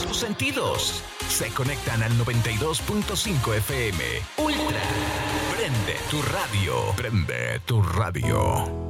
tus sentidos se conectan al 92.5 FM. Ultra. Prende tu radio. Prende tu radio.